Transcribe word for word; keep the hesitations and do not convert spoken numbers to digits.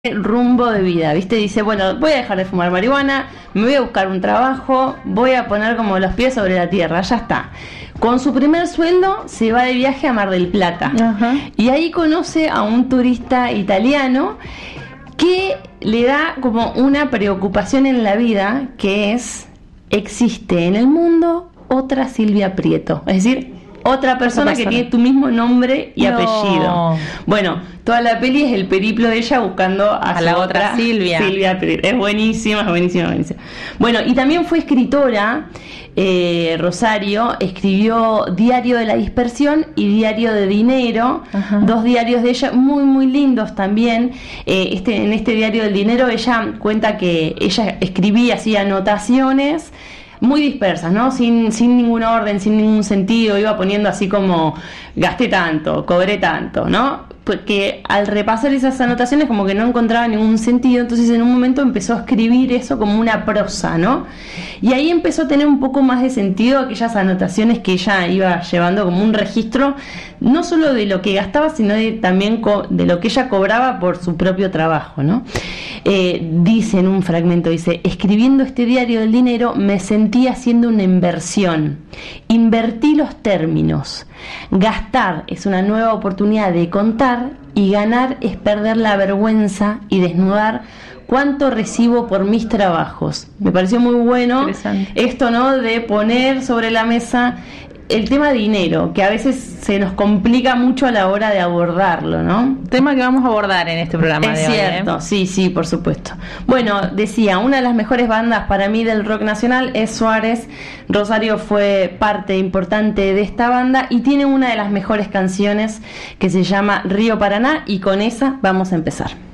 rumbo de vida, ¿viste? Dice, bueno, voy a dejar de fumar marihuana, me voy a buscar un trabajo, voy a poner como los pies sobre la tierra, ya está. Con su primer sueldo se va de viaje a Mar del Plata. Ajá. Y ahí conoce a un turista italiano que le da como una preocupación en la vida, que es, existe en el mundo otra Silvia Prieto, es decir, otra persona, persona que tiene tu mismo nombre y no. apellido. Bueno, toda la peli es el periplo de ella buscando a, a la otra, otra Silvia. Silvia Prieto. Es buenísima, es buenísima, buenísima. Bueno, y también fue escritora. Eh, Rosario escribió Diario de la Dispersión y Diario de Dinero, ajá. dos diarios de ella muy muy lindos también. Eh, este, en este Diario del Dinero ella cuenta que ella escribía así anotaciones muy dispersas, ¿no? Sin, sin ningún orden, sin ningún sentido, iba poniendo así como gasté tanto, cobré tanto, ¿no? Porque al repasar esas anotaciones como que no encontraba ningún sentido, entonces en un momento empezó a escribir eso como una prosa, ¿no? Y ahí empezó a tener un poco más de sentido aquellas anotaciones que ella iba llevando como un registro, no solo de lo que gastaba, sino de, también co- de lo que ella cobraba por su propio trabajo, ¿no? Eh, dice en un fragmento, dice, escribiendo este Diario del Dinero me sentí haciendo una inversión, invertí los términos, gastar es una nueva oportunidad de contar y ganar es perder la vergüenza y desnudar cuánto recibo por mis trabajos. Me pareció muy bueno esto, ¿no? De poner sobre la mesa el tema dinero, que a veces se nos complica mucho a la hora de abordarlo, ¿no? Tema que vamos a abordar en este programa es de hoy. Es cierto, ¿eh? sí, sí, por supuesto. Bueno, decía, una de las mejores bandas para mí del rock nacional es Suárez. Rosario fue parte importante de esta banda y tiene una de las mejores canciones que se llama Río Paraná, y con esa vamos a empezar.